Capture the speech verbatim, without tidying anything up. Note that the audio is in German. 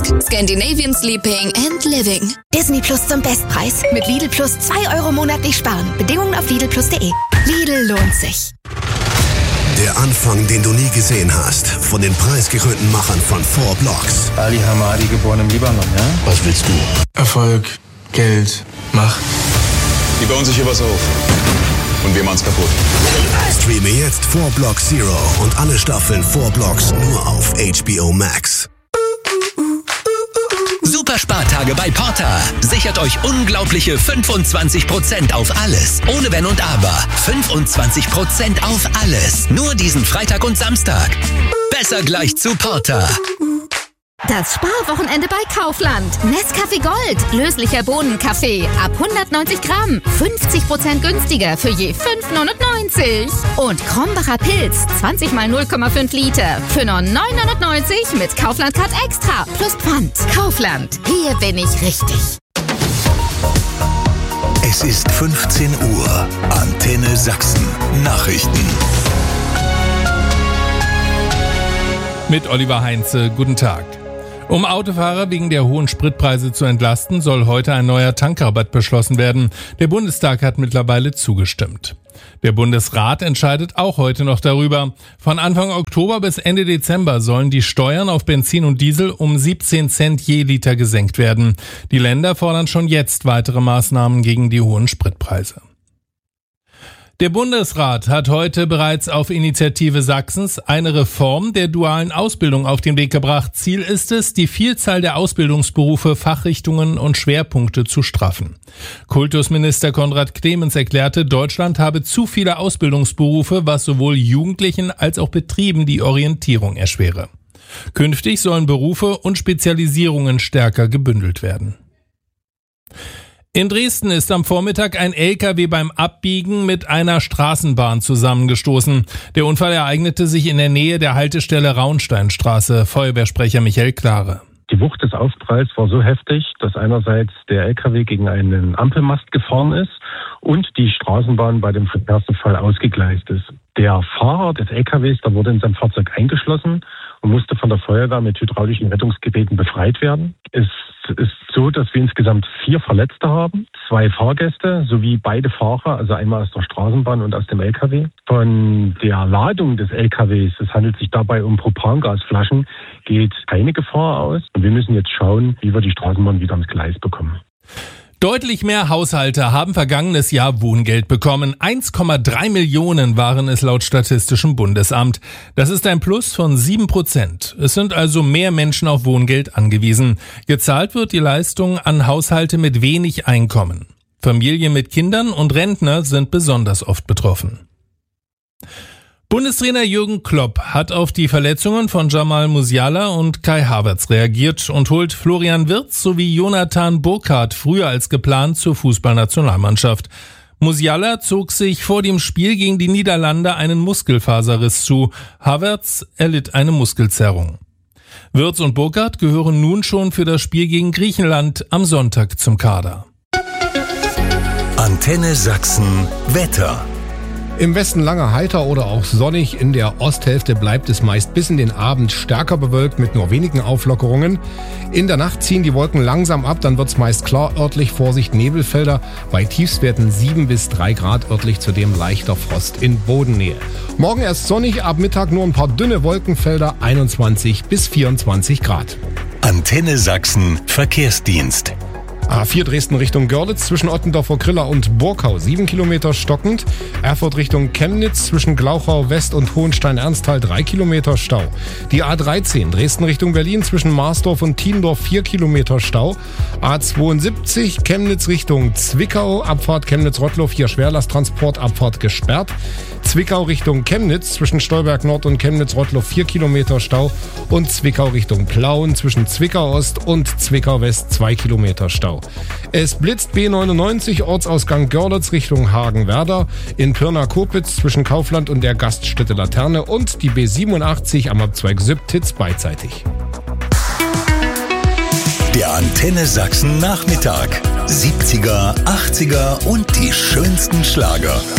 Scandinavian Sleeping and Living. Disney Plus zum Bestpreis. Mit Lidl Plus zwei Euro monatlich sparen. Bedingungen auf Lidl Plus punkt de. Lidl lohnt sich. Der Anfang, den du nie gesehen hast. Von den preisgekrönten Machern von Four Blocks. Ali Hamadi, geboren im Libanon, ja? Was willst du? Erfolg, Geld, Macht. Die bauen sich hier was auf. Und wir machen's kaputt. Streame jetzt Four Blocks Zero und alle Staffeln Four Blocks nur auf H B O Max. Super Spartage bei Porter. Sichert euch unglaubliche fünfundzwanzig Prozent auf alles. Ohne Wenn und Aber. fünfundzwanzig Prozent auf alles. Nur diesen Freitag und Samstag. Besser gleich zu Porter. Das Sparwochenende bei Kaufland. Nescafé Gold. Löslicher Bohnenkaffee. Ab hundertneunzig Gramm. fünfzig Prozent günstiger für je fünf neunundneunzig. Und Krombacher Pilz. zwanzig mal null Komma fünf Liter. Für nur neun neunundneunzig mit Kaufland Card Extra. Plus Pfand. Kaufland. Hier bin ich richtig. Es ist fünfzehn Uhr. Antenne Sachsen. Nachrichten. Mit Oliver Heinze. Guten Tag. Um Autofahrer wegen der hohen Spritpreise zu entlasten, soll heute ein neuer Tankrabatt beschlossen werden. Der Bundestag hat mittlerweile zugestimmt. Der Bundesrat entscheidet auch heute noch darüber. Von Anfang Oktober bis Ende Dezember sollen die Steuern auf Benzin und Diesel um siebzehn Cent je Liter gesenkt werden. Die Länder fordern schon jetzt weitere Maßnahmen gegen die hohen Spritpreise. Der Bundesrat hat heute bereits auf Initiative Sachsens eine Reform der dualen Ausbildung auf den Weg gebracht. Ziel ist es, die Vielzahl der Ausbildungsberufe, Fachrichtungen und Schwerpunkte zu straffen. Kultusminister Konrad Clemens erklärte, Deutschland habe zu viele Ausbildungsberufe, was sowohl Jugendlichen als auch Betrieben die Orientierung erschwere. Künftig sollen Berufe und Spezialisierungen stärker gebündelt werden. In Dresden ist am Vormittag ein L K W beim Abbiegen mit einer Straßenbahn zusammengestoßen. Der Unfall ereignete sich in der Nähe der Haltestelle Raunsteinstraße. Feuerwehrsprecher Michael Klare. Die Wucht des Aufpralls war so heftig, dass einerseits der L K W gegen einen Ampelmast gefahren ist und die Straßenbahn bei dem Verkehrsunfall ausgegleist ist. Der Fahrer des L K Ws, der wurde in sein Fahrzeug eingeschlossen und musste von der Feuerwehr mit hydraulischen Rettungsgeräten befreit werden. Es ist so, dass wir insgesamt vier Verletzte haben, zwei Fahrgäste sowie beide Fahrer, also einmal aus der Straßenbahn und aus dem L K W. Von der Ladung des L K Ws, es handelt sich dabei um Propangasflaschen, geht keine Gefahr aus. Und wir müssen jetzt schauen, wie wir die Straßenbahn wieder ans Gleis bekommen. Deutlich mehr Haushalte haben vergangenes Jahr Wohngeld bekommen. eins Komma drei Millionen waren es laut Statistischem Bundesamt. Das ist ein Plus von sieben Prozent. Es sind also mehr Menschen auf Wohngeld angewiesen. Gezahlt wird die Leistung an Haushalte mit wenig Einkommen. Familien mit Kindern und Rentner sind besonders oft betroffen. Bundestrainer Jürgen Klopp hat auf die Verletzungen von Jamal Musiala und Kai Havertz reagiert und holt Florian Wirtz sowie Jonathan Burkardt früher als geplant zur Fußballnationalmannschaft. Musiala zog sich vor dem Spiel gegen die Niederlande einen Muskelfaserriss zu. Havertz erlitt eine Muskelzerrung. Wirtz und Burkardt gehören nun schon für das Spiel gegen Griechenland am Sonntag zum Kader. Antenne Sachsen Wetter. Im Westen lange heiter oder auch sonnig, in der Osthälfte bleibt es meist bis in den Abend stärker bewölkt mit nur wenigen Auflockerungen. In der Nacht ziehen die Wolken langsam ab, dann wird es meist klar, örtlich Vorsicht Nebelfelder, bei Tiefstwerten sieben bis drei Grad, örtlich zudem leichter Frost in Bodennähe. Morgen erst sonnig, ab Mittag nur ein paar dünne Wolkenfelder, einundzwanzig bis vierundzwanzig Grad. Antenne Sachsen Verkehrsdienst. A vier Dresden Richtung Görlitz zwischen Ottendorfer Kriller und Burkau sieben Kilometer stockend. Erfurt Richtung Chemnitz zwischen Glauchau West und Hohenstein-Ernsthal drei Kilometer Stau. Die A dreizehn Dresden Richtung Berlin zwischen Marsdorf und Tiendorf vier Kilometer Stau. A zweiundsiebzig Chemnitz Richtung Zwickau, Abfahrt Chemnitz-Rottloff, hier Schwerlasttransport, Abfahrt gesperrt. Zwickau Richtung Chemnitz zwischen Stolberg Nord und Chemnitz-Rottloff vier Kilometer Stau. Und Zwickau Richtung Plauen zwischen Zwickau Ost und Zwickau West zwei Kilometer Stau. Es blitzt B neunundneunzig, Ortsausgang Görlitz Richtung Hagen-Werder, in Pirna-Kopitz zwischen Kaufland und der Gaststätte Laterne und die B siebenundachtzig am Abzweig Sübtitz beidseitig. Der Antenne Sachsen Nachmittag. siebziger, achtziger und die schönsten Schlager.